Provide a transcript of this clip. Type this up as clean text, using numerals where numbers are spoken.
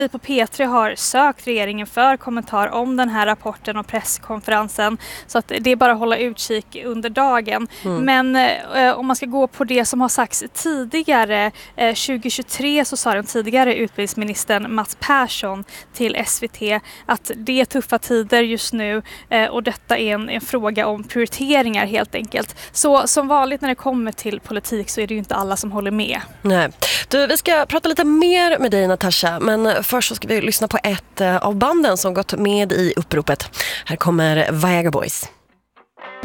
Vi på P3 har sökt regeringen för kommentar om den här rapporten och presskonferensen, så att det är bara att hålla utkik under dagen. Men om man ska gå på det som har sagts tidigare, 2023 så sa den tidigare utbildningsministern Mats Persson till SVT att det är tuffa tider just nu och detta är en fråga om prioriteringar helt enkelt. Så som vanligt när det kommer till politik så är det ju inte alla som håller med. Nej. Du, vi ska prata lite mer med dig, Natasha, men först så ska vi lyssna på ett av banden som gått med i uppropet. Här kommer Viagra Boys.